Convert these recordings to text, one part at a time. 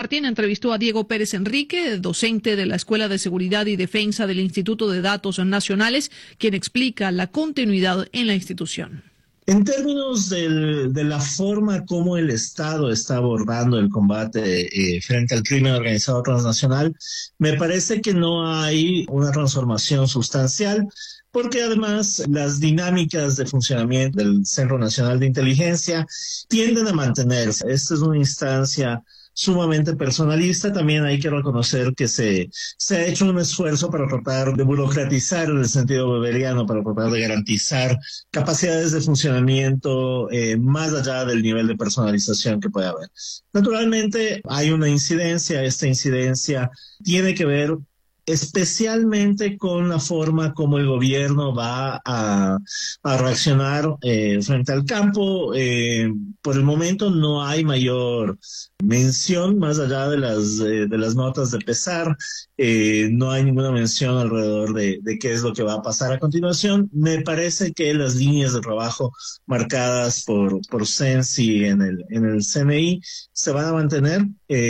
Martín entrevistó a Diego Pérez Enrique, docente de la Escuela de Seguridad y Defensa del Instituto de Datos Nacionales, quien explica la continuidad en la institución. En términos de la forma como el Estado está abordando el combate frente al crimen organizado transnacional, me parece que no hay una transformación sustancial, porque además las dinámicas de funcionamiento del Centro Nacional de Inteligencia tienden a mantenerse. Esta es una instancia sumamente personalista. También hay que reconocer que se ha hecho un esfuerzo para tratar de burocratizar en el sentido weberiano, para tratar de garantizar capacidades de funcionamiento más allá del nivel de personalización que puede haber. Naturalmente hay una incidencia. Esta incidencia tiene que ver especialmente con la forma como el gobierno va a reaccionar frente al campo. Por el momento no hay mayor mención más allá de las notas de pesar. No hay ninguna mención alrededor de qué es lo que va a pasar a continuación. Me parece que las líneas de trabajo marcadas por Censi en el CNI se van a mantener,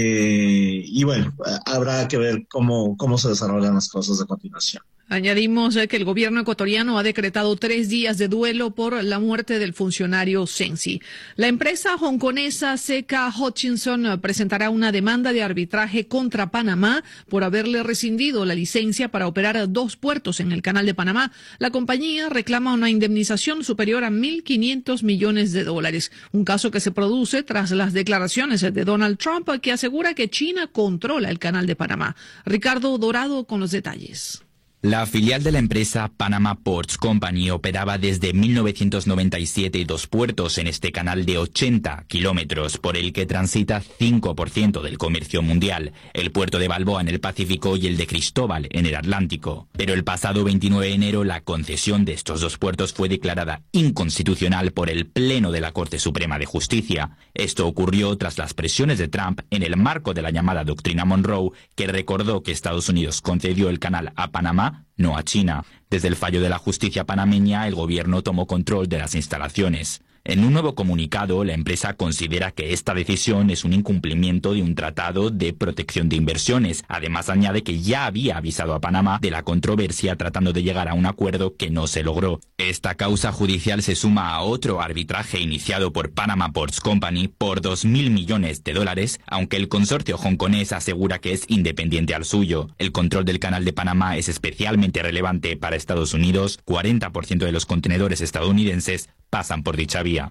y bueno, habrá que ver cómo se desarrollan las cosas a continuación. Añadimos que el gobierno ecuatoriano ha decretado 3 días de duelo por la muerte del funcionario Censi. La empresa hongkonesa CK Hutchison presentará una demanda de arbitraje contra Panamá por haberle rescindido la licencia para operar 2 puertos en el Canal de Panamá. La compañía reclama una indemnización superior a $1.500 millones, un caso que se produce tras las declaraciones de Donald Trump, que asegura que China controla el Canal de Panamá. Ricardo Dorado con los detalles. La filial de la empresa Panama Ports Company operaba desde 1997 2 puertos en este canal de 80 kilómetros por el que transita 5% del comercio mundial, el puerto de Balboa en el Pacífico y el de Cristóbal en el Atlántico. Pero el pasado 29 de enero la concesión de estos 2 puertos fue declarada inconstitucional por el Pleno de la Corte Suprema de Justicia. Esto ocurrió tras las presiones de Trump en el marco de la llamada Doctrina Monroe, que recordó que Estados Unidos concedió el canal a Panamá, no a China. Desde el fallo de la justicia panameña, el gobierno tomó control de las instalaciones. En un nuevo comunicado, la empresa considera que esta decisión es un incumplimiento de un tratado de protección de inversiones. Además, añade que ya había avisado a Panamá de la controversia tratando de llegar a un acuerdo que no se logró. Esta causa judicial se suma a otro arbitraje iniciado por Panama Ports Company por $2.000 millones, aunque el consorcio hongkonés asegura que es independiente al suyo. El control del Canal de Panamá es especialmente relevante para Estados Unidos. 40% de los contenedores estadounidenses pasan por dicha vía.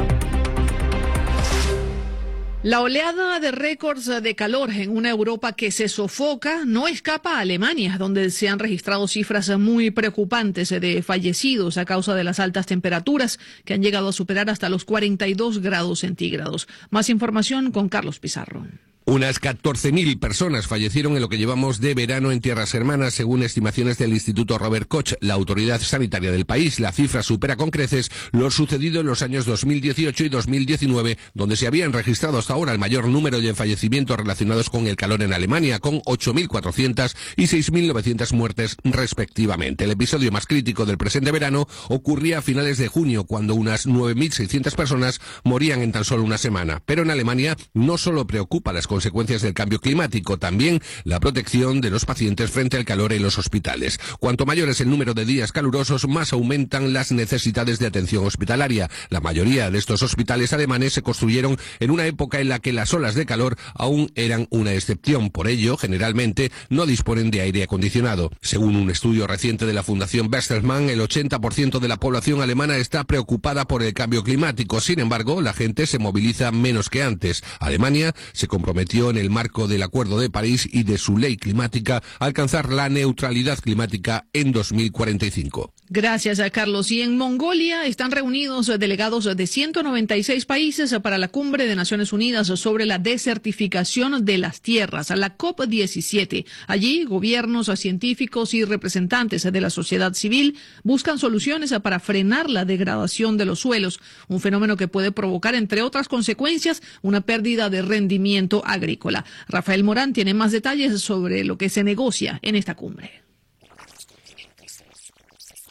La oleada de récords de calor en una Europa que se sofoca no escapa a Alemania, donde se han registrado cifras muy preocupantes de fallecidos a causa de las altas temperaturas que han llegado a superar hasta los 42 grados centígrados. Más información con Carlos Pizarro. Unas 14.000 personas fallecieron en lo que llevamos de verano en tierras hermanas, según estimaciones del Instituto Robert Koch, la autoridad sanitaria del país. La cifra supera con creces lo sucedido en los años 2018 y 2019, donde se habían registrado hasta ahora el mayor número de fallecimientos relacionados con el calor en Alemania, con 8.400 y 6.900 muertes respectivamente. El episodio más crítico del presente verano ocurría a finales de junio, cuando unas 9.600 personas morían en tan solo una semana. Pero en Alemania no solo preocupa las consecuencias del cambio climático, también la protección de los pacientes frente al calor en los hospitales. Cuanto mayor es el número de días calurosos, más aumentan las necesidades de atención hospitalaria. La mayoría de estos hospitales alemanes se construyeron en una época en la que las olas de calor aún eran una excepción. Por ello, generalmente no disponen de aire acondicionado. Según un estudio reciente de la Fundación Bertelsmann, el 80% de la población alemana está preocupada por el cambio climático. Sin embargo, la gente se moviliza menos que antes. Alemania se comprometió en el marco del Acuerdo de París y de su ley climática a alcanzar la neutralidad climática en 2045. Gracias a Carlos. Y en Mongolia están reunidos delegados de 196 países para la Cumbre de Naciones Unidas sobre la desertificación de las tierras, la COP17. Allí, gobiernos, científicos y representantes de la sociedad civil buscan soluciones para frenar la degradación de los suelos, un fenómeno que puede provocar, entre otras consecuencias, una pérdida de rendimiento agrícola. Rafael Morán tiene más detalles sobre lo que se negocia en esta cumbre.